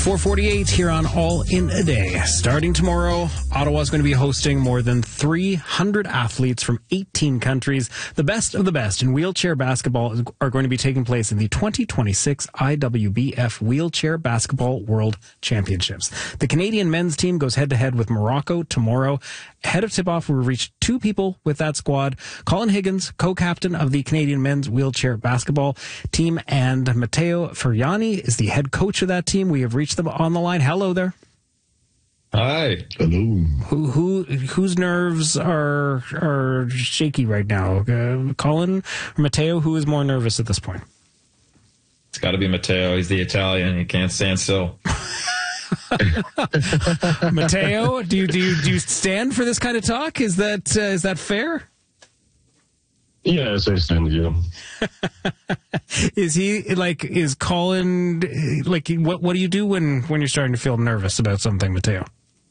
4:48 here on All in a Day. Starting tomorrow, Ottawa is going to be hosting more than 300 athletes from 18 countries. The best of the best in wheelchair basketball are going to be taking place in the 2026 IWBF Wheelchair Basketball World Championships. The Canadian men's team goes head-to-head with Morocco tomorrow. Ahead of tip-off, we reached two people with that squad. Colin Higgins, co-captain of the Canadian men's wheelchair basketball team, and Matteo Furiani is the head coach of that team. We have reached them on the line. Hello there. Hi. Hello. Whose nerves are shaky right now? Colin or Matteo? Who is more nervous at this point? It's got to be Matteo. He's the Italian. He can't stand still. Matteo, do you stand for this kind of talk? Is that fair? Yes, I stand here. Is Colin like what do you do when you're starting to feel nervous about something, Matteo?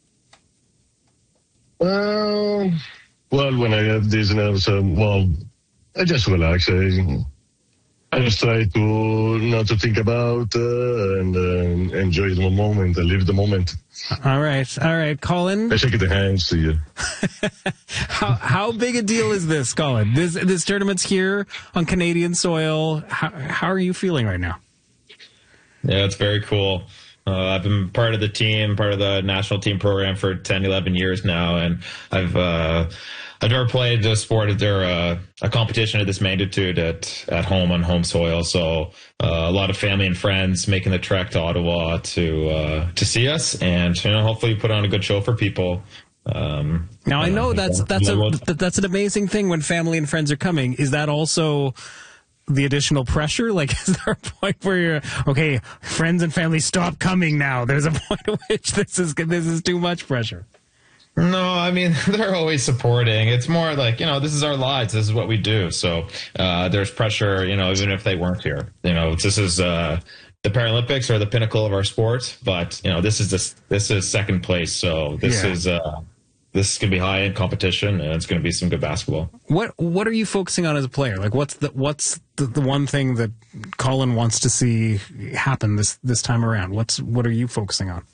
Well, when I have these nerves, I just relax. I just try to not to think about and enjoy the moment, live the moment. All right, Colin. I shake the hands to you. How big a deal is this, Colin? This tournament's here on Canadian soil. How are you feeling right now? Yeah, it's very cool. I've been part of the team, part of the national team program for 10, 11 years now, and I've never played a sport or a competition of this magnitude at home on home soil. So a lot of family and friends making the trek to Ottawa to see us, and hopefully put on a good show for people. Now I know that's an amazing thing when family and friends are coming. Is that also the additional pressure? Like, is there a point where you're okay? Friends and family, stop coming now. There's a point at which this is too much pressure. No, I mean, they're always supporting. It's more like, this is our lives. This is what we do. So there's pressure, even if they weren't here. This is the Paralympics are the pinnacle of our sport, but, this is second place. So this is going to be high end competition, and it's going to be some good basketball. What are you focusing on as a player? Like, what's the one thing that Colin wants to see happen this time around? What are you focusing on?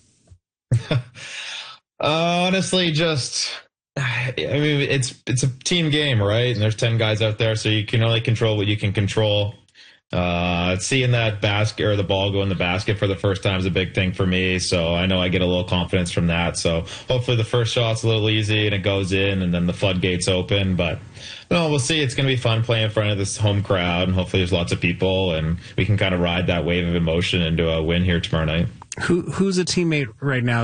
Honestly, it's a team game, right? And there's 10 guys out there, so you can only control what you can control. Seeing that basket or the ball go in the basket for the first time is a big thing for me. So I know I get a little confidence from that. So hopefully the first shot's a little easy and it goes in, and then the floodgates open. But we'll see. It's going to be fun playing in front of this home crowd, and hopefully there's lots of people, and we can kind of ride that wave of emotion into a win here tomorrow night. Who's a teammate right now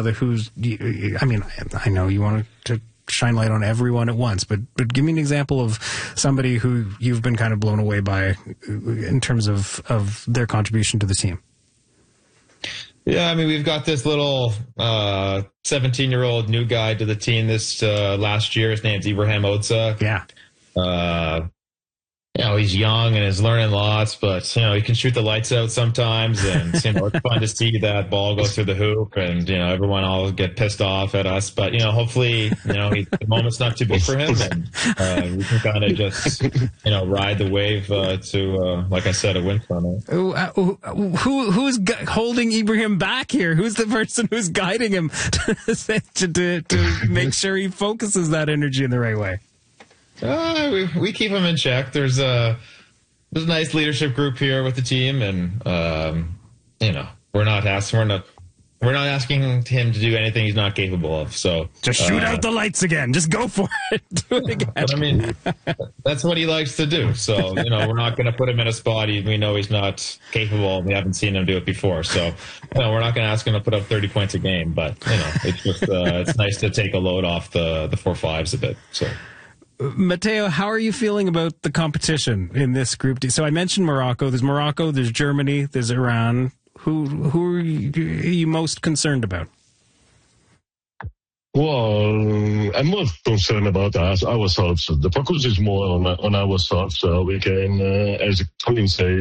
I know you want to shine light on everyone at once, but give me an example of somebody who you've been kind of blown away by in terms of their contribution to the team. Yeah, we've got this little 17-year-old new guy to the team this last year. His name's Ibrahim Oza. Yeah. He's young and is learning lots, but, he can shoot the lights out sometimes. And, it's fun to see that ball go through the hoop, and, everyone all get pissed off at us. But, hopefully, the moment's not too big for him. And we can kind of just, ride the wave to, like I said, a win from it. Who's holding Ibrahim back here? Who's the person who's guiding him to make sure he focuses that energy in the right way? We keep him in check. There's a nice leadership group here with the team, and we're not asking him to do anything he's not capable of. So just shoot out the lights again. Just go for it. Do it again. But, that's what he likes to do. So we're not going to put him in a spot we know he's not capable. We haven't seen him do it before. So we're not going to ask him to put up 30 points a game. But it's just it's nice to take a load off the 4-5s a bbit. So. Matteo, how are you feeling about the competition in this group? So I mentioned Morocco. There's Germany. There's Iran. Who are you most concerned about? Well, I'm more concerned about ourselves. The focus is more on ourselves. So we can, as Colin said,